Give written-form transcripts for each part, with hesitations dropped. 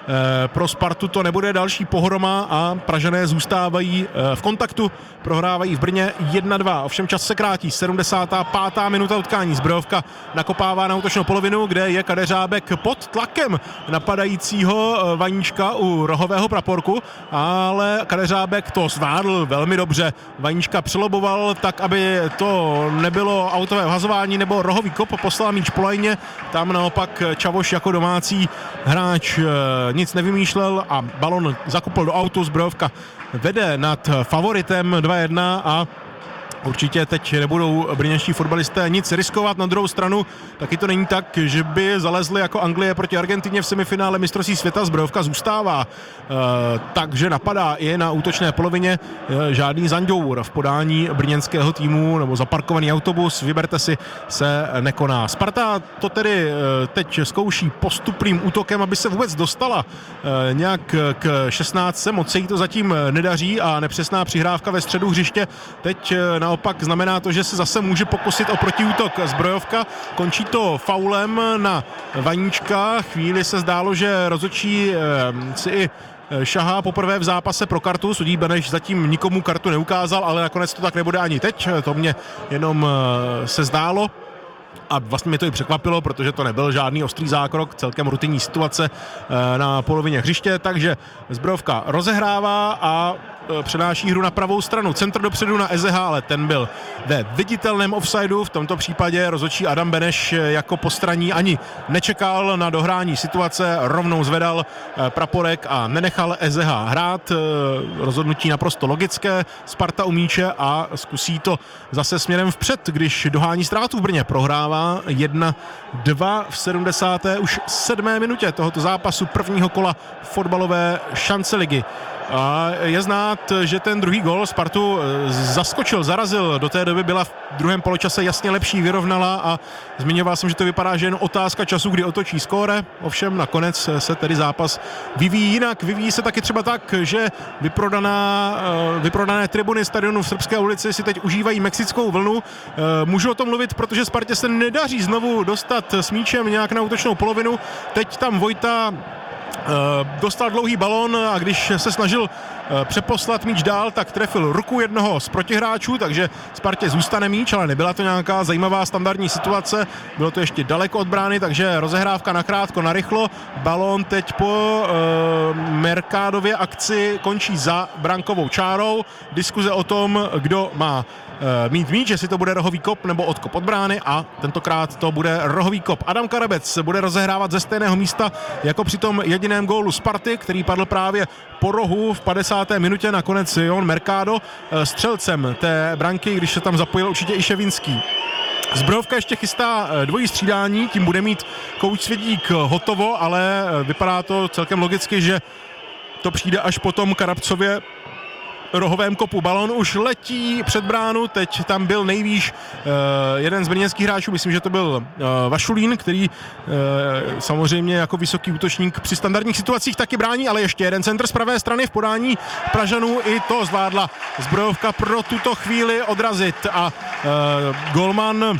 pro Spartu to nebude další pohroma a Pražané zůstávají v kontaktu, prohrávají v Brně 1-2. Ovšem čas se krátí, 75. minuta utkání. Zbrojovka nakopává na útočnou polovinu, kde je Kadeřábek pod tlakem napadajícího Vaníčka u rohového praporku, ale Kadeřábek to zvládl velmi dobře. Vaníčka přeloboval tak, aby to nebylo autové vhazování nebo rohový kop, poslal míč po lajně. Tam naopak Čavoš jako domácí hráč nic nevymýšlel a balon zakupl do autu. Zbrojovka vede nad favoritem 2-1 a určitě teď nebudou brněnští fotbalisté nic riskovat. Na druhou stranu taky to není tak, že by zalezli jako Anglie proti Argentině v semifinále mistrovství světa. Zbrojovka zůstává, takže napadá i na útočné polovině. Žádný Zanďour v podání brněnského týmu nebo zaparkovaný autobus, vyberte si, se nekoná. Sparta to tedy teď zkouší postupným útokem, aby se vůbec dostala nějak k 16. Moc se jí to zatím nedaří a nepřesná přihrávka ve středu hřiště teď naopak znamená to, že se zase může pokusit o protiútok Zbrojovka. Končí to faulem na Vaníčka. Chvíli se zdálo, že rozhodčí si i šahá poprvé v zápase pro kartu. Sudí Beneš zatím nikomu kartu neukázal, ale nakonec to tak nebude ani teď. To mě jenom se zdálo. A vlastně mě to i překvapilo, protože to nebyl žádný ostrý zákrok, celkem rutinní situace na polovině hřiště, takže Zbrojovka rozehrává a přenáší hru na pravou stranu. Centr dopředu na Ezeha, ale ten byl ve viditelném offsideu. V tomto případě rozhodčí Adam Beneš jako postraní ani nečekal na dohrání situace, rovnou zvedal praporek a nenechal Ezeha hrát. Rozhodnutí naprosto logické. Sparta u míče a zkusí to zase směrem vpřed, když dohání ztrátu v Brně. Prohrává 1-2 v 77. minutě tohoto zápasu prvního kola fotbalové šance ligy. A je znát, že ten druhý gól Spartu zaskočil, zarazil. Do té doby byla v druhém poločase jasně lepší, vyrovnala a zmiňoval jsem, že to vypadá, že jen otázka času, kdy otočí skóre. Ovšem nakonec se tedy zápas vyvíjí jinak. Vyvíjí se taky třeba tak, že vyprodané tribuny stadionu v Srbské ulici si teď užívají mexickou vlnu. Můžu o tom mluvit, protože Spartě se nedaří znovu dostat s míčem nějak na útočnou polovinu. Teď tam Vojta dostal dlouhý balón a když se snažil přeposlat míč dál, tak trefil ruku jednoho z protihráčů, takže Spartě zůstane míč, ale nebyla to nějaká zajímavá standardní situace, bylo to ještě daleko od brány, takže rozehrávka nakrátko, narychlo. Balón teď po Mercádově akci končí za brankovou čárou. Diskuze o tom, kdo má mít míč, jestli to bude rohový kop nebo odkop od brány a tentokrát to bude rohový kop. Adam Karabec bude rozehrávat ze stejného místa jako při tom jediném gólu Sparty, který padl právě po rohu v 50. minutě, nakonec Jon Mercado střelcem té branky, když se tam zapojil určitě i Ševinský. Zbrojovka ještě chystá dvojí střídání, tím bude mít kouč Svědík hotovo, ale vypadá to celkem logicky, že to přijde až potom Karabcově rohovém kopu. Balón už letí před bránu, teď tam byl nejvýš jeden z brněnských hráčů, myslím, že to byl Vašulín, který samozřejmě jako vysoký útočník při standardních situacích taky brání, ale ještě jeden centr z pravé strany v podání Pražanů, i to zvládla Zbrojovka pro tuto chvíli odrazit a golman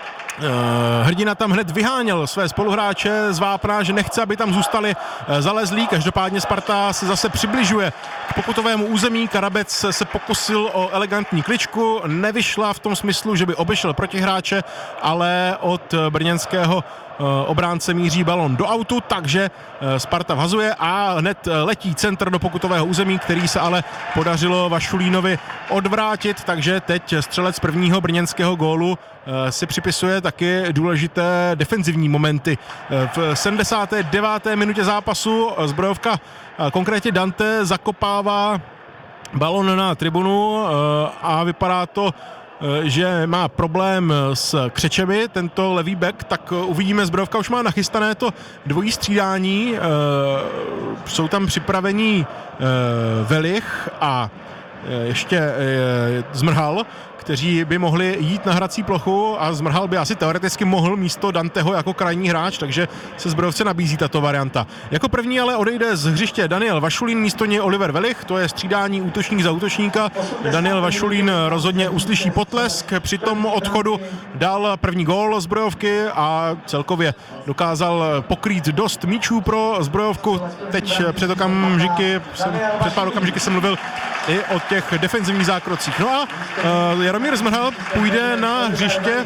Hrdina tam hned vyháněl své spoluhráče z vápna, že nechce, aby tam zůstali zalezlí. Každopádně Sparta se zase přibližuje k pokutovému území. Karabec se pokusil o elegantní kličku, nevyšla v tom smyslu, že by obešel protihráče, ale od brněnského obránce míří balon do autu, takže Sparta vhazuje a hned letí centr do pokutového území, který se ale podařilo Vašulínovi odvrátit, takže teď střelec prvního brněnského gólu si připisuje taky důležité defenzivní momenty. V 79. minutě zápasu Zbrojovka, konkrétně Dante, zakopává balon na tribunu a vypadá to, že má problém s křečemi tento levý back, tak uvidíme. Zbrojovka už má nachystané to dvojí střídání, jsou tam připravení Velich a ještě Zmrhal, kteří by mohli jít na hrací plochu a Zmrhal by asi teoreticky mohl místo Danteho jako krajní hráč, takže se Zbrojovce nabízí tato varianta. Jako první ale odejde z hřiště Daniel Vašulín, místo něj Oliver Velich, to je střídání útočník za útočníka. Daniel Vašulín rozhodně uslyší potlesk, při tom odchodu dal první gól Zbrojovky a celkově dokázal pokrýt dost míčů pro Zbrojovku. Teď před pár okamžiky jsem mluvil i o těch defenzivních zákrocích. No a Jaromír Zmrhal půjde na hřiště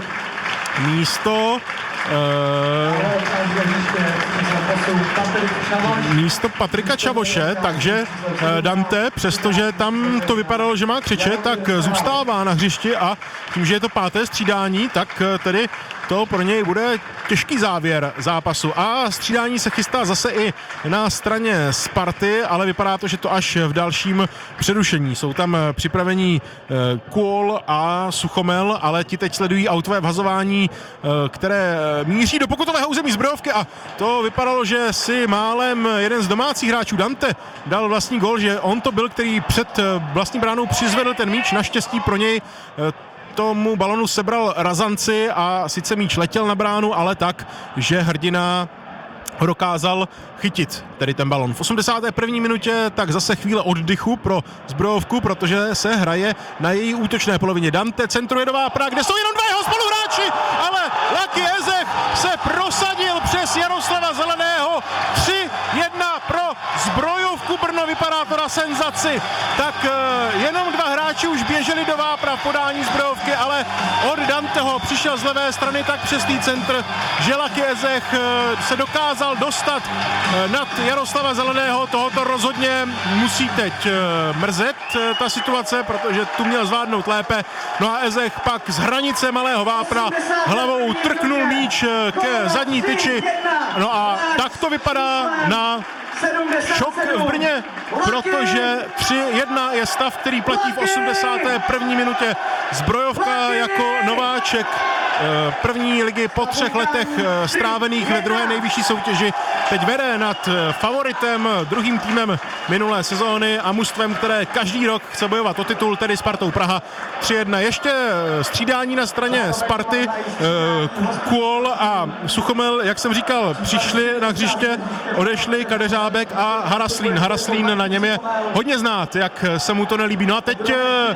místo Patrika Čavoše, takže Dante, přestože tam to vypadalo, že má křičet, tak zůstává na hřišti a tím, že je to 5. střídání, tak tedy to pro něj bude těžký závěr zápasu. A střídání se chystá zase i na straně Sparty, ale vypadá to, že to až v dalším přerušení. Jsou tam připravení Kuol a Suchomel, ale ti teď sledují autové vhazování, které míří do pokutového území Zbrojovky a to vypadalo, že si málem jeden z domácích hráčů Dante dal vlastní gól, že on to byl, který před vlastní bránou přizvedl ten míč, naštěstí pro něj tomu balonu sebral razanci a sice míč letěl na bránu, ale tak, že hrdina ho dokázal chytit, tedy ten balon. V 81. minutě tak zase chvíle oddychu pro Zbrojovku, protože se hraje na její útočné polovině. Dante centruje do vápna, kde jsou jenom dva jeho spoluhráči, ale Lucky Ezech se prosadil přes Jaroslava Zeleného. 3-1 pro Zbrojovku Brno, vypadá to na senzaci. Tak jenom dva hráči už běželi do vápna v podání Zbrojovky, ale od Danteho přišel z levé strany tak přesný centr, že Lucky Ezech se dokázal dostat nad Jaroslava Zeleného. Tohoto rozhodně musí teď mrzet ta situace, protože tu měl zvládnout lépe. No a Ezech pak z hranice malého vápna hlavou trknul míč ke zadní tyči. No a tak to vypadá na šok v Brně, protože 3-1 je stav, který platí v 81. minutě. Zbrojovka jako nováček první ligy po 3 letech strávených ve druhé nejvyšší soutěži teď vede nad favoritem, druhým týmem minulé sezóny a mužstvem, které každý rok chce bojovat o titul, tedy Spartou Praha. 3-1. Ještě střídání na straně Sparty. Kuol a Suchomel, jak jsem říkal, přišli na hřiště, odešli Kadeřábek a Haraslín. Haraslín, na něm je hodně znát, jak se mu to nelíbí. No a teď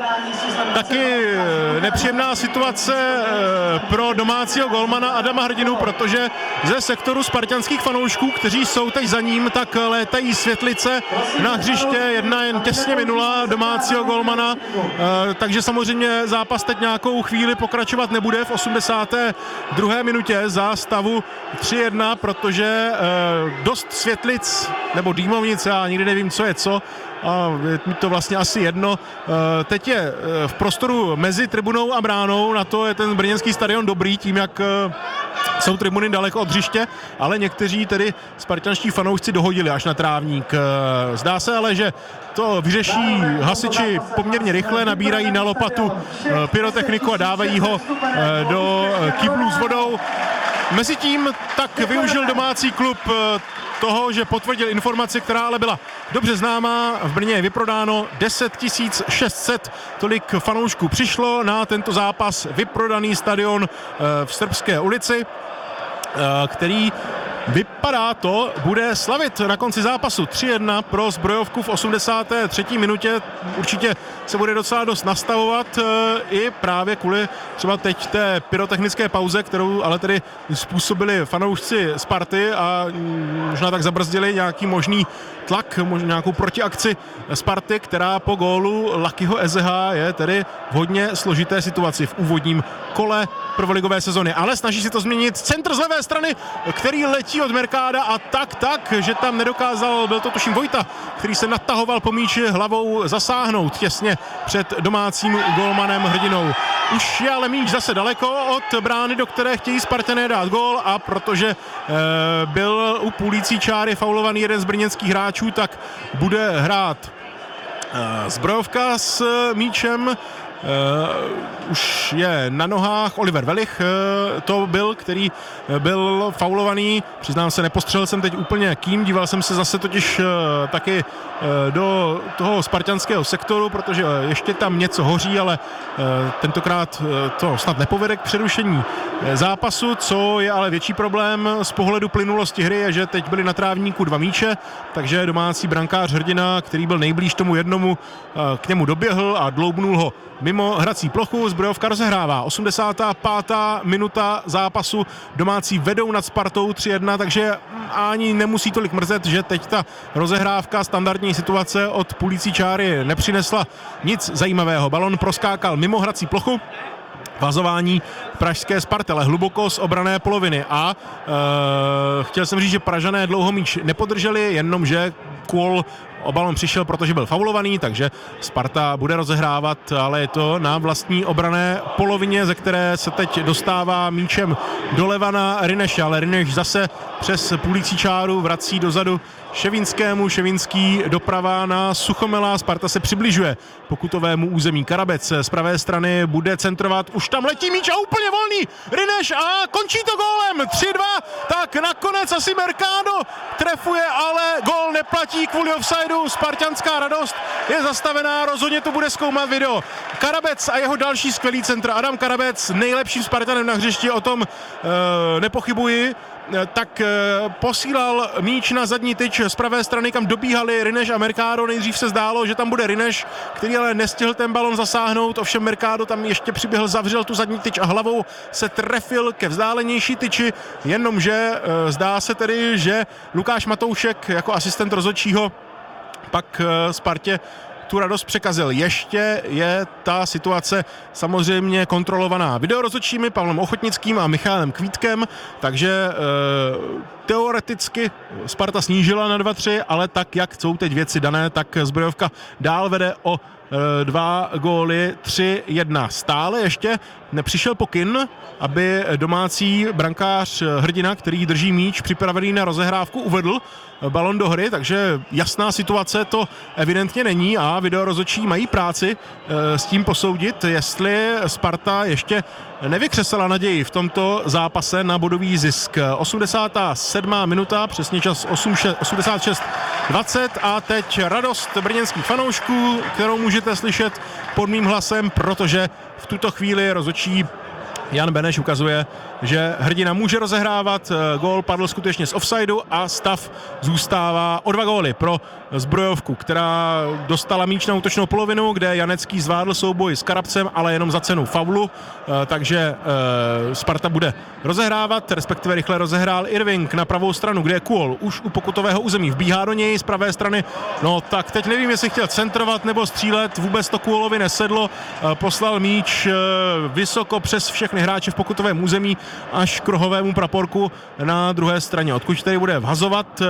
taky nepříjemná situace pro domácího golmana Adama Hrdinu, protože ze sektoru spartanských fanoušků, kteří jsou teď za ním, tak létají světlice na hřiště. Jedna jen těsně minula domácího golmana, takže samozřejmě zápas teď nějakou chvíli pokračovat nebude v 82. minutě za stavu 3-1, protože dost světlic nebo dýmovnic, já nikdy nevím, co je co, a je mi to vlastně asi jedno. Teď je v prostoru mezi tribunou a bránou, na to je ten brněnský stadion dobrý, tím jak jsou tribuny daleko od hřiště, ale někteří tedy spartanští fanoušci dohodili až na trávník. Zdá se ale, že to vyřeší hasiči poměrně rychle, nabírají na lopatu pyrotechniku a dávají ho do kyblů s vodou. Mezitím tak využil domácí klub toho, že potvrdil informaci, která ale byla dobře známá. V Brně je vyprodáno 10 600, tolik fanoušků přišlo na tento zápas, vyprodaný stadion v Srbské ulici, který vypadá to, bude slavit na konci zápasu 3-1 pro Zbrojovku v 83. minutě. Určitě se bude docela dost nastavovat i právě kvůli třeba teď té pyrotechnické pauze, kterou ale tedy způsobili fanoušci Sparty a možná tak zabrzdili nějaký možný tlak, nějakou protiakci Sparty, která po gólu Luckyho Ezeha je tedy v hodně složité situaci v úvodním kole prvoligové sezony. Ale snaží si to změnit centr z levé strany, který letí od Merkáda a tak, že tam nedokázal, byl to tuším Vojta, který se natahoval po míči hlavou zasáhnout těsně před domácím golmanem Hrdinou. Už je ale míč zase daleko od brány, do které chtějí Spartané dát gól, a protože byl u půlící čáry faulovaný jeden z brněnských hráčů, tak bude hrát Zbrojovka s míčem už je na nohách. Oliver Welich to byl, který byl faulovaný. Přiznám se, nepostřelil jsem teď úplně kým, díval jsem se zase totiž taky do toho spartanského sektoru, protože ještě tam něco hoří, ale tentokrát to snad nepovede k přerušení zápasu. Co je ale větší problém z pohledu plynulosti hry je, že teď byli na trávníku 2 míče, takže domácí brankář Hrdina, který byl nejblíž tomu jednomu, k němu doběhl a dloubnul ho mimo hrací plochu. Zbrojovka rozehrává. 85. minuta zápasu. Domácí vedou nad Spartou 3-1, takže ani nemusí tolik mrzet, že teď ta rozehrávka, standardní situace od půlící čáry nepřinesla nic zajímavého. Balon proskákal mimo hrací plochu. Vazování pražské Sparty, ale hluboko z obrané poloviny a chtěl jsem říct, že Pražané dlouho míč nepodrželi, jenomže Kuol o balon přišel, protože byl faulovaný, takže Sparta bude rozehrávat, ale je to na vlastní obrané polovině, ze které se teď dostává míčem doleva na Rineše, ale Rineš zase přes půlící čáru vrací dozadu Ševinskému, Ševinský doprava na Suchomela, Sparta se přibližuje pokutovému území. Karabec z pravé strany bude centrovat, už tam letí míč a úplně volný Rineš a končí to gólem 3-2, tak nakonec asi Mercado trefuje, ale gól neplatí kvůli offsideu. Spartanská radost je zastavená, rozhodně to bude zkoumat video. Karabec a jeho další skvělý centr, Adam Karabec, nejlepším Spartanem na hřišti, o tom nepochybuji, tak posílal míč na zadní tyč z pravé strany, kam dobíhali Rineš a Mercado. Nejdřív se zdálo, že tam bude Rineš, který ale nestihl ten balon zasáhnout, ovšem Mercado tam ještě přiběhl, zavřel tu zadní tyč a hlavou se trefil ke vzdálenější tyči, jenomže zdá se tedy, že Lukáš Matoušek jako asistent rozhodčího pak Spartě tu radost překazil. Ještě je ta situace samozřejmě kontrolovaná videorozhodčími Pavlem Ochotnickým a Michálem Kvítkem, takže teoreticky Sparta snížila na 2-3, ale tak, jak jsou teď věci dané, tak Zbrojovka dál vede o 2 góly, 3-1. Stále ještě nepřišel pokyn, aby domácí brankář Hrdina, který drží míč připravený na rozehrávku, uvedl balon do hry, takže jasná situace to evidentně není a videorozhodčí mají práci s tím posoudit, jestli Sparta ještě nevykřesala naději v tomto zápase na bodový zisk. 87. minuta, přesně čas 86:20 a teď radost brněnských fanoušků, kterou můžete slyšet pod mým hlasem, protože v tuto chvíli rozhodčí Jan Beneš ukazuje, že Hrdina může rozehrávat, gól padl skutečně z offsideu a stav zůstává o 2 góly pro Zbrojovku, která dostala míč na útočnou polovinu, kde Janecký zvládl souboj s Karabcem, ale jenom za cenu faulu, takže Sparta bude rozehrávat, respektive rychle rozehrál Irving na pravou stranu, kde je Kuol už u pokutového území, vbíhá do něj z pravé strany, no tak teď nevím, jestli chtěl centrovat nebo střílet, vůbec to Kuolovi nesedlo, poslal míč vysoko přes všechny hráče v pokutovém území až k rohovému praporku na druhé straně, odkud tedy bude vhazovat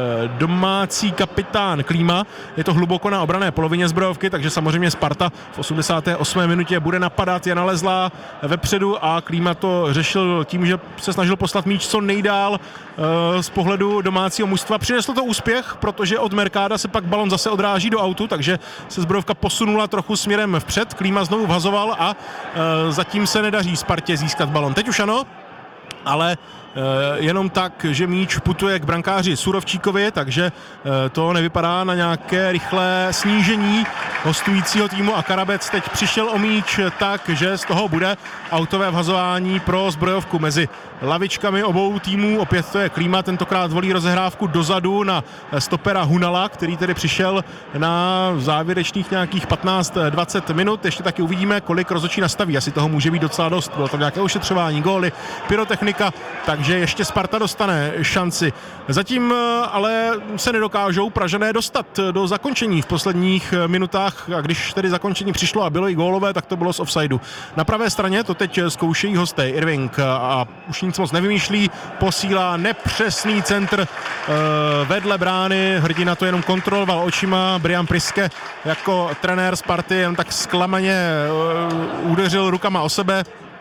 domácí kapitán Klíma. Je to hluboko na obranné polovině Zbrojovky, takže samozřejmě Sparta v 88. minutě bude napadat, je nalezlá vepředu a Klíma to řešil tím, že se snažil poslat míč co nejdál z pohledu domácího mužstva. Přineslo to úspěch, protože od Mercada se pak balon zase odráží do autu, takže se Zbrojovka posunula trochu směrem vpřed. Klíma znovu vhazoval a zatím se nedaří Spartě získat balon. Teď už ano, ale jenom tak, že míč putuje k brankáři Surovčíkovi, takže to nevypadá na nějaké rychlé snížení hostujícího týmu a Karabec teď přišel o míč tak, že z toho bude autové vhazování pro Zbrojovku mezi lavičkami obou týmů. Opět to je Klíma, tentokrát volí rozehrávku dozadu na stopera Hunala, který tedy přišel na závěrečných nějakých 15-20 minut. Ještě taky uvidíme, kolik rozhodčí nastaví. Asi toho může být docela dost. Bylo tam nějaké ošetřování, góly, pyrotechnika, takže ještě Sparta dostane šanci. Zatím ale se nedokážou Pražané dostat do zakončení v posledních minutách a když tedy zakončení přišlo a bylo i gólové, tak to bylo z offsideu. Na pravé straně to teď zkoušejí hosté. Irving a už nic moc nevymýšlí, posílá nepřesný centr vedle brány, Hrdina to jenom kontroloval očima, Brian Priske jako trenér Sparty jen tak zklamaně udeřil rukama o sebe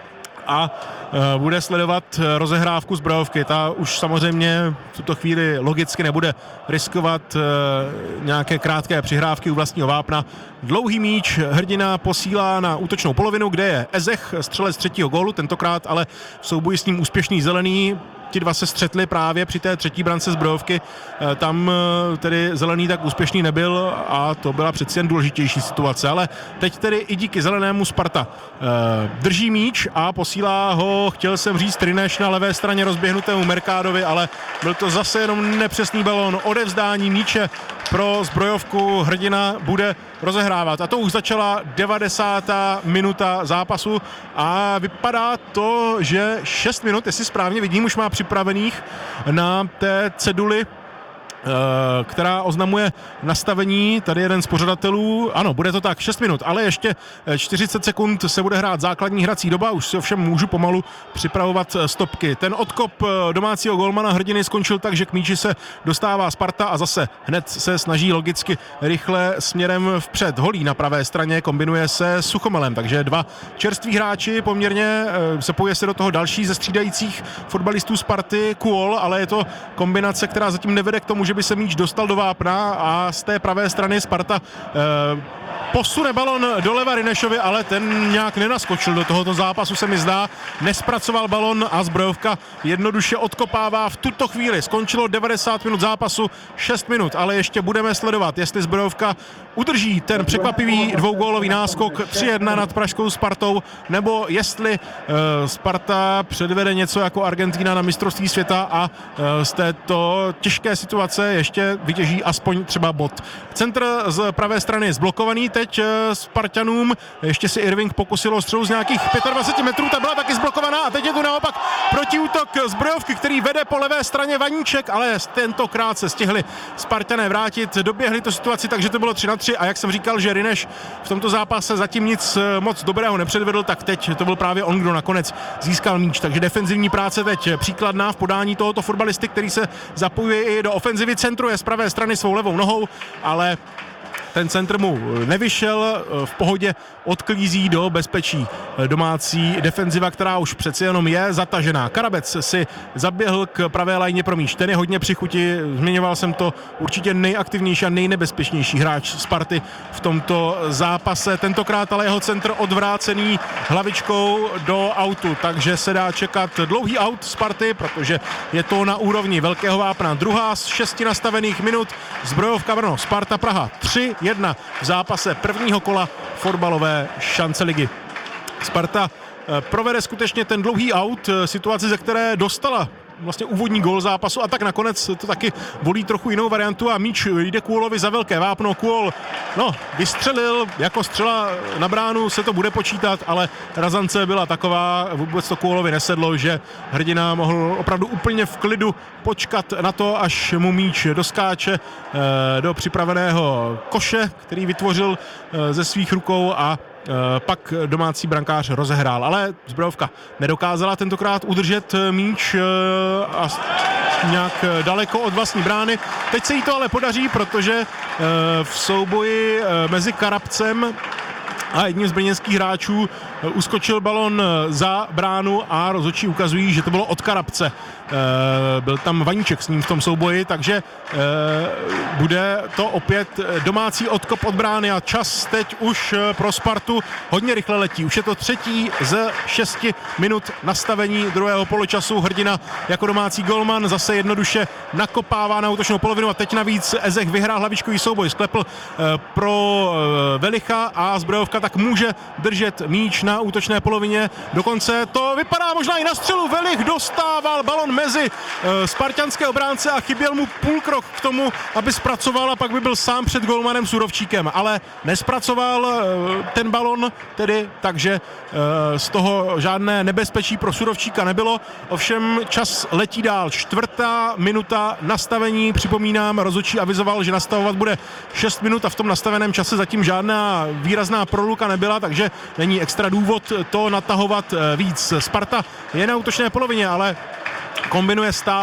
a bude sledovat rozehrávku Zbrojovky. Ta už samozřejmě v tuto chvíli logicky nebude riskovat nějaké krátké přihrávky u vlastního vápna. Dlouhý míč Hrdina posílá na útočnou polovinu, kde je Ezech, střelec třetího gólu, tentokrát ale v souboji s ním úspěšný Zelený. Ti dva se střetli právě při té třetí brance Zbrojovky. Tam tedy Zelený tak úspěšný nebyl a to byla přeci jen důležitější situace. Ale teď tedy i díky Zelenému Sparta drží míč a posílá ho, chtěl jsem říct, Rineš na levé straně rozběhnutému Merkádovi, ale byl to zase jenom nepřesný balón. Odevzdání míče pro Zbrojovku Hrdina bude rozehrávat. A to už začala 90. minuta zápasu a vypadá to, že 6 minut, jestli správně vidím, už má připravených na té ceduli, která oznamuje nastavení. Tady jeden z pořadatelů, ano, bude to tak, 6 minut, ale ještě 40 sekund se bude hrát základní hrací doba, už si ovšem můžu pomalu připravovat stopky. Ten odkop domácího golmana Hrdiny skončil tak, že k míči se dostává Sparta a zase hned se snaží logicky rychle směrem vpřed. Holí na pravé straně kombinuje se s Suchomelem, takže dva čerství hráči, poměrně zapojuje se do toho další ze střídajících fotbalistů Sparty, Kuol, ale je to kombinace, která zatím nevede k tomu, že by se míč dostal do vápna a z té pravé strany Sparta posune balon doleva Rinešovi, ale ten nějak nenaskočil do tohoto zápasu, se mi zdá, nespracoval balon a Zbrojovka jednoduše odkopává v tuto chvíli. Skončilo 90 minut zápasu, 6 minut, ale ještě budeme sledovat, jestli Zbrojovka udrží ten překvapivý dvougólový náskok 3-1 nad pražskou Spartou, nebo jestli Sparta předvede něco jako Argentina na mistrovství světa a z této těžké situace ještě vytěží aspoň třeba bod. Centr z pravé strany je zblokovaný teď Spartanům, ještě si Irving pokusil o střelu z nějakých 25 metrů, ta byla taky zblokovaná a teď je tu naopak protiútok Zbrojovky, který vede po levé straně Vaníček, ale tentokrát se stihli Spartané vrátit, doběhli tu situaci, takže to bylo 3-3 a jak jsem říkal, že Rineš v tomto zápase zatím nic moc dobrého nepředvedl, tak teď to byl právě on, kdo nakonec získal míč, takže defenzivní práce teď příkladná v podání tohoto fotbalisty, který se zapojuje i do ofenzivy, centruje z pravé strany svou levou nohou, ale ten centr mu nevyšel, v pohodě odklízí do bezpečí domácí defenziva, která už přeci jenom je zatažená. Karabec si zaběhl k pravé lajně pro míč, ten je hodně při chuti, zmiňoval jsem to, určitě nejaktivnější a nejnebezpečnější hráč Sparty v tomto zápase, tentokrát ale jeho centr odvrácený hlavičkou do autu, takže se dá čekat dlouhý aut Sparty, protože je to na úrovni velkého vápna. Druhá z 6 nastavených minut, Zbrojovka Brno, Sparta Praha 3-1 v zápase prvního kola fotbalové šance ligy. Sparta provede skutečně ten dlouhý aut, situaci, ze které dostala vlastně úvodní gól zápasu a tak nakonec to taky volí trochu jinou variantu a míč jde Kuolovi za velké vápno. Kuol, vystřelil, jako střela na bránu se to bude počítat, ale razance byla taková, vůbec to Kuolovi nesedlo, že Hrdina mohl opravdu úplně v klidu počkat na to, až mu míč doskáče do připraveného koše, který vytvořil ze svých rukou a pak domácí brankář rozehrál, ale Zbrojovka nedokázala tentokrát udržet míč a nějak daleko od vlastní brány. Teď se jí to ale podaří, protože v souboji mezi Karabcem a jedním z brněnských hráčů uskočil balon za bránu a rozhodčí ukazují, že to bylo od Karabce. Byl tam Vaníček s ním v tom souboji, takže bude to opět domácí odkop od brány a čas teď už pro Spartu hodně rychle letí. Už je to 3. z 6 minut nastavení druhého poločasu. Hrdina jako domácí golman zase jednoduše nakopává na útočnou polovinu a teď navíc Ezech vyhrál hlavičkový souboj, sklepl pro Velicha a Zbrojovka tak může držet míč na útočné polovině. Dokonce to vypadá možná i na střelu. Velich dostával balon mezi spartanské obránce a chyběl mu půl krok k tomu, aby zpracoval a pak by byl sám před golmanem Surovčíkem, ale nespracoval ten balon tedy, takže z toho žádné nebezpečí pro Surovčíka nebylo. Ovšem čas letí dál. 4. minuta nastavení, připomínám, rozhodčí avizoval, že nastavovat bude 6 minut a v tom nastaveném čase zatím žádná výrazná proluka nebyla, takže není extra důvod to natahovat víc. Sparta je na útočné polovině, ale kombinuje stále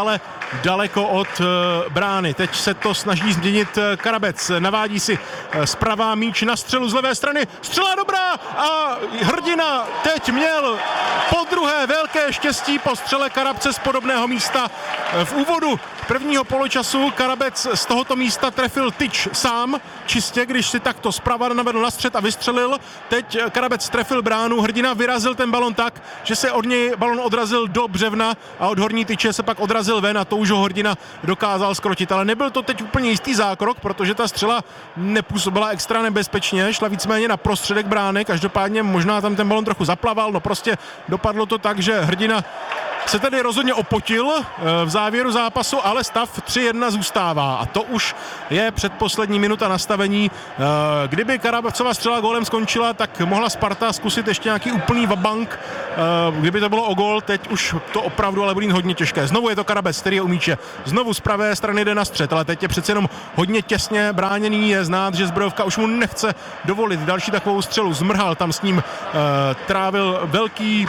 daleko od brány. Teď se to snaží změnit Karabec. Navádí si zprava míč na střelu z levé strany. Střela dobrá a Hrdina teď měl podruhé velké štěstí po střele Karabce z podobného místa. V úvodu prvního poločasu Karabec z tohoto místa trefil tyč sám, čistě, když si takto zprava navedl na střed a vystřelil. Teď Karabec trefil bránu, Hrdina vyrazil ten balon tak, že se od něj balon odrazil do břevna a od horní tyče se pak odrazil ven a to už ho Hrdina dokázal zkrotit. Ale nebyl to teď úplně jistý zákrok, protože ta střela nepůsobila extra nebezpečně, šla víceméně na prostředek brány, každopádně možná tam ten balon trochu zaplaval, no prostě dopadlo to tak, že Hrdina se tedy rozhodně opotil v závěru zápasu, ale stav 3-1 zůstává a to už je předposlední minuta nastavení. Kdyby Karabcova střela gólem skončila, tak mohla Sparta zkusit ještě nějaký úplný vabank. Kdyby to bylo o gól, teď už to opravdu ale bude hodně těžké. Znovu je to Karabec, který je u míče. Znovu z pravé strany jde na střed, ale teď je přece jenom hodně těsně bráněný. Je znát, že Zbrojovka už mu nechce dovolit další takovou střelu. Zmrhal tam s ním, trávil velký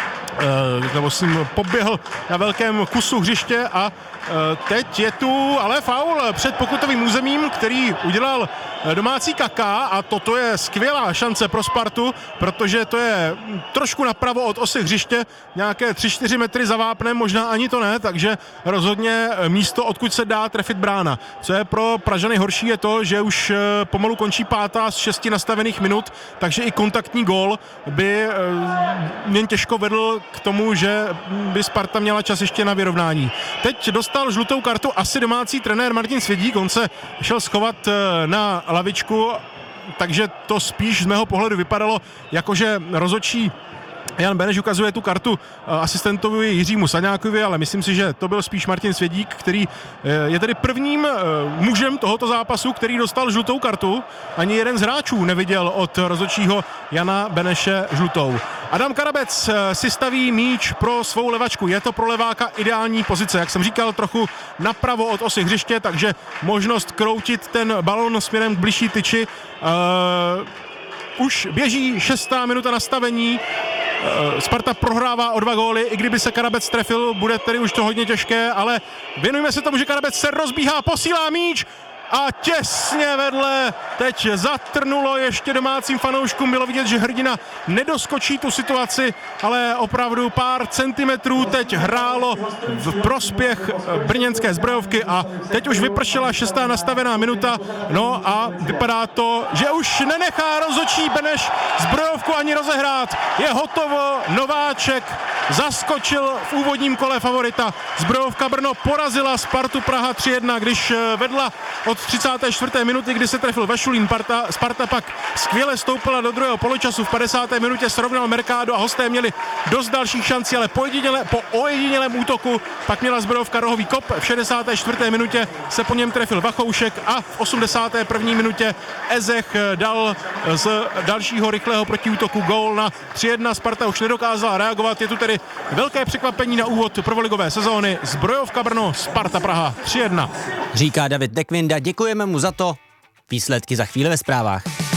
nebo s ním poběhl na velkém kusu hřiště a teď je tu ale faul před pokutovým územím, který udělal domácí Kaká a toto je skvělá šance pro Spartu, protože to je trošku napravo od osy hřiště, nějaké 3-4 metry za vápnem, možná ani to ne, takže rozhodně místo, odkud se dá trefit brána. Co je pro Pražany horší, je to, že už pomalu končí 5. z 6 nastavených minut, takže i kontaktní gól by jen těžko vedl k tomu, že by Sparta měla čas ještě na vyrovnání. Teď dostal žlutou kartu asi domácí trenér Martin Svědík, on se šel schovat na lavičku, takže to spíš z mého pohledu vypadalo jako, že rozhodčí Jan Beneš ukazuje tu kartu asistentovi Jiřímu Saňákovi, ale myslím si, že to byl spíš Martin Svědík, který je tedy prvním mužem tohoto zápasu, který dostal žlutou kartu. Ani jeden z hráčů neviděl od rozhodčího Jana Beneše žlutou. Adam Karabec si staví míč pro svou levačku. Je to pro leváka ideální pozice, jak jsem říkal, trochu napravo od osy hřiště, takže možnost kroutit ten balon směrem k bližší tyči. Už běží 6. minuta nastavení. Sparta prohrává o 2 góly, i kdyby se Karabec trefil, bude tedy už to hodně těžké, ale věnujeme se tomu, že Karabec se rozbíhá, posílá míč a těsně vedle teď zatrnulo ještě domácím fanouškům. Bylo vidět, že Hrdina nedoskočí tu situaci, ale opravdu pár centimetrů teď hrálo v prospěch brněnské Zbrojovky a teď už vypršela 6. nastavená minuta, no a vypadá to, že už nenechá rozhodčí Beneš Zbrojovku ani rozehrát. Je hotovo, Nováček zaskočil v úvodním kole favorita. Zbrojovka Brno porazila Spartu Praha 3-1, když vedla od 34. minuty, kdy se trefil Vašulín. Sparta pak skvěle stoupila do druhého poločasu. V 50. minutě srovnal Mercado a hosté měli dost dalších šancí, ale po ojedinělém útoku pak měla Zbrojovka rohový kop. V 64. minutě se po něm trefil Vachoušek a v 81. minutě Ezech dal z dalšího rychlého protiútoku gól na 3-1. Sparta už nedokázala reagovat. Je tu tedy velké překvapení na úvod prvoligové sezóny. Zbrojovka Brno, Sparta Praha 3-1. Říká David Dekvinda, děkujeme mu za to. Výsledky za chvíli ve zprávách.